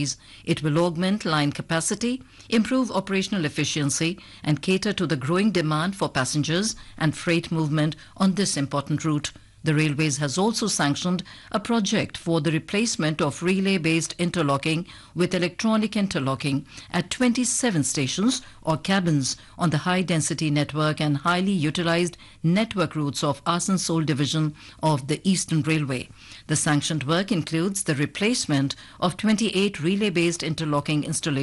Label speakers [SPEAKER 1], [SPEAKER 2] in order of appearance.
[SPEAKER 1] facilities. It will augment line capacity, improve operational efficiency, and cater to the growing demand for passengers and freight movement on this important route. The Railways has also sanctioned a project for the replacement of relay-based interlocking with electronic interlocking at 27 stations or cabins on the high-density network and highly utilized network routes of Asansol division of the Eastern Railway. The sanctioned work includes the replacement of 28 relay-based interlocking installations